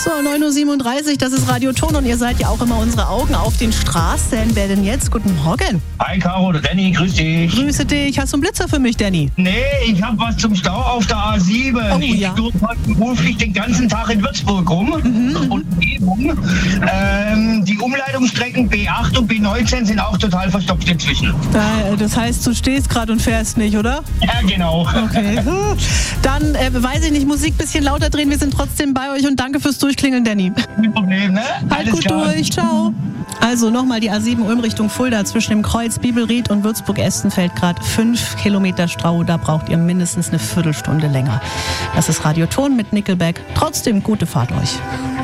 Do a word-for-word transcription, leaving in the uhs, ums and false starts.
So, neun Uhr siebenunddreißig, das ist Radio Ton und ihr seid ja auch immer unsere Augen auf den Straßen. Wer denn jetzt? Guten Morgen. Hi Caro, Danny, grüß dich. Grüße dich. Hast du einen Blitzer für mich, Danny? Nee, ich hab was zum Stau auf der A sieben. Oh, ich ja. durfte heute beruflich den ganzen Tag in Würzburg rum Mhm. und Umgebung. Ähm, die Umleitungsstrecken B acht und B neunzehn sind auch total verstopft inzwischen. Äh, das heißt, du stehst gerade und fährst nicht, oder? Ja, genau. Okay. Dann, äh, weiß ich nicht, Musik ein bisschen lauter drehen. Wir sind trotzdem bei euch und danke fürs Durchklingeln, Danny. Kein Problem, ne? Halt Alles gut klar. durch. Ciao. Also nochmal die A sieben Ulm Richtung Fulda zwischen dem Kreuz Bibelried und Würzburg-Estenfeld gerade fünf Kilometer Stau. Da braucht ihr mindestens eine Viertelstunde länger. Das ist Radio Ton mit Nickelback. Trotzdem gute Fahrt euch.